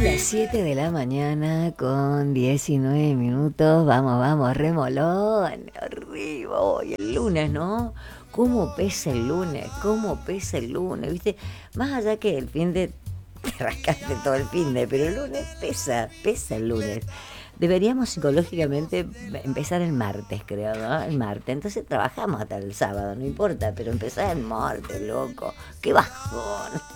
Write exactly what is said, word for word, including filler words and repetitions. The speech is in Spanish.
Siete de la mañana con diecinueve minutos. Vamos, vamos, remolón. Arriba hoy, el lunes, ¿no? ¿Cómo pesa el lunes? ¿Cómo pesa el lunes? ¿Viste? Más allá que el fin de te rascaste todo el fin de, pero el lunes pesa, pesa el lunes. Deberíamos psicológicamente empezar el martes, creo, ¿no? El martes. Entonces trabajamos hasta el sábado, no importa, pero empezar el martes, loco. ¡Qué bajón!